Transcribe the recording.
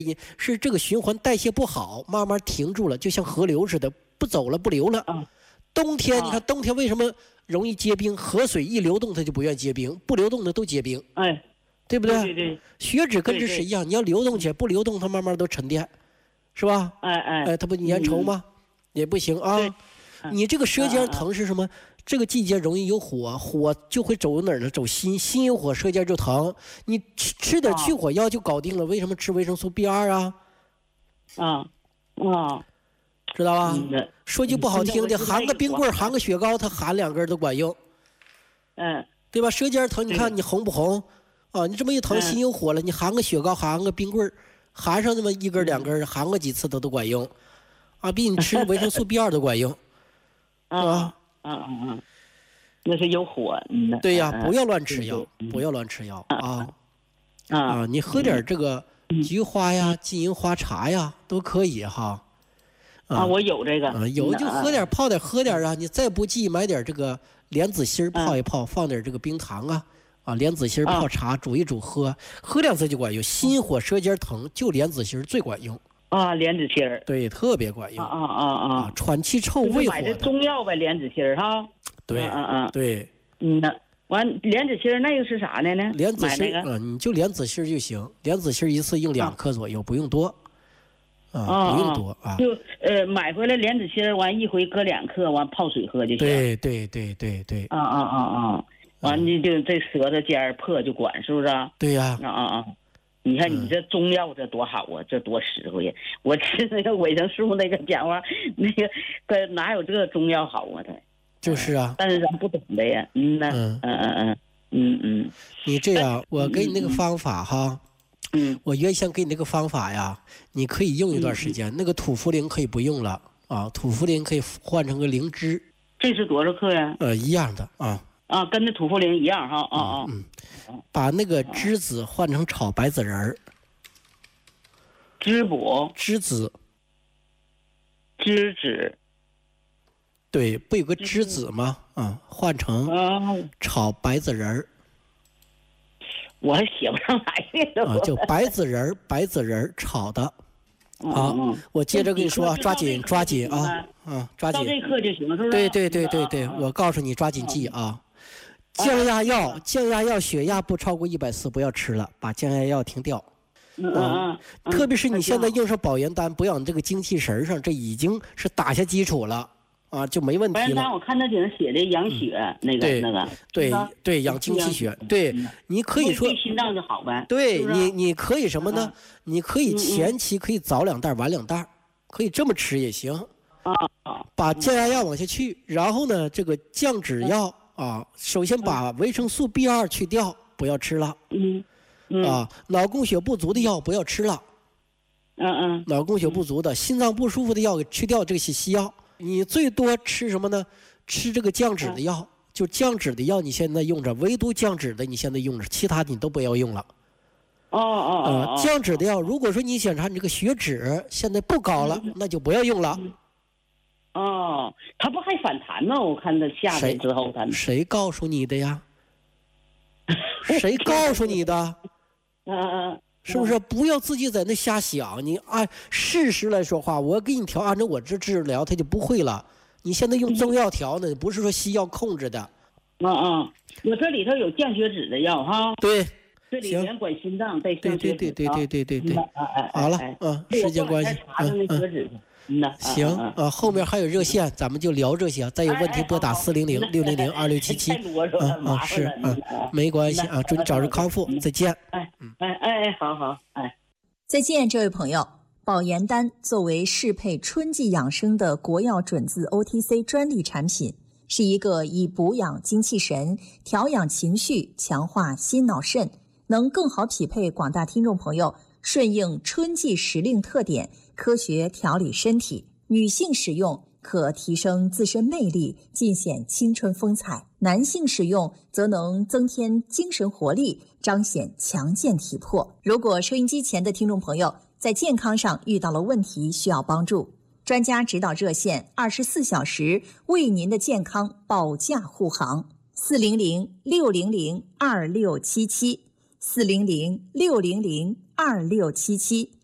是这个循环代谢不好，慢慢停住了，就像河流似的，不走了，不流了。冬天你看，冬天为什么容易结冰？河水一流动，它就不愿意结冰，不流动的都结冰。对不对？ 对。 血脂跟这是一样，你要流动起来，不流动它慢慢都沉淀，是吧？它不粘稠吗？也不行啊。你这个舌尖疼是什么？这个季节容易有火，火就会走哪儿呢？走心，心有火，舌尖就疼。你吃点去火药就搞定了。为什么吃维生素 B2啊？知道吧？说句不好听的，含个冰棍，含个雪糕，它含2根都管用。对吧？舌尖疼，你看你红不红？你这么一疼，心有火了，你含个雪糕，含个冰棍，含上那么1根2根，含个几次都管用，比你吃维生素 B2 都管用，是吧？ 那是有火。 对呀，不要乱吃药，不要乱吃药你喝点这个菊花呀、金银花茶呀，都可以哈。 我有这个。 有就喝点，泡点，喝点啊。你再不济，买点这个莲子心泡一泡，放点这个冰糖莲子心泡茶，煮一煮喝2次就管用。心火舌尖疼，就莲子心最管用。 莲子心对，特别管用。喘气臭胃火的。买的中药呗，莲子心哈。 对。对。 完莲子心那个是啥呢？ 莲子心你就莲子心就行，莲子心一次用2克左右，不用多。不用多就买回来莲子心完一回搁2克，完泡水喝就行。 对。 完你就这舌头尖破就管，是不是？ 对呀。 你看你这中药这多好这多实惠呀！我吃那个维生素那个讲话，那个哪有这个中药好它就是啊。 但是咱不懂的呀。你这样，我给你那个方法哈。我原先给你那个方法呀，你可以用一段时间。那个土茯苓可以不用了土茯苓可以换成个灵芝。 这是多少克呀？ 一样的跟那土茯苓一样哈。 把那个栀子换成炒白子仁儿。 栀子。对， 不有个栀子吗？换成炒白子仁儿。 我还写不上来呢。 就白子仁儿炒的。我接着跟你说，抓紧抓紧。 到这克就行，是不是？ 对，我告诉你，抓紧记降压药血压不超过140不要吃了，把降压药停掉。特别是你现在用上保元丹，补养这个精气神上，这已经是打下基础了就没问题了。保元丹我看那顶上写的养血，那个对养精气血。对，你可以说对心脏就好呗。 对，你可以什么呢？你可以前期可以早2袋晚2袋，可以这么吃也行。把降压药往下去，然后呢，这个降脂药首先把维生素 B2 去掉，不要吃了。脑供血不足的药不要吃了。脑供血不足的、心脏不舒服的药给去掉，这些西药。你最多吃什么呢？吃这个降脂的药，就降脂的药你现在用着，唯独降脂的你现在用着，其他的你都不要用了。降脂的药，如果说你想查你这个血脂现在不高了，那就不要用了。 它不还反弹吗？我看它下来之后， 谁告诉你的呀？谁告诉你的？是不是？不要自己在那瞎想。你按事实来说话，我给你调，按照我这治疗，它就不会了。你现在用中药调呢，不是说西药控制的。 我这里头有降血脂的药哈。 对， 这里面管心脏带降血脂。 对。好了，时间关系，行后面还有热线，咱们就聊这些。再有问题拨打400-600-2677。是没关系祝你早日康复，再见。 好。 再见，这位朋友。保元丹作为适配春季养生的国药准字 OTC 专利产品，是一个以补养精气神、调养情绪、强化心脑肾，能更好匹配广大听众朋友顺应春季时令特点，科学调理身体。女性使用可提升自身魅力，尽显青春风采；男性使用则能增添精神活力，彰显强健体魄。如果收音机前的听众朋友在健康上遇到了问题，需要帮助，专家指导热线24小时为您的健康保驾护航，400-600-2677，400-600-2677。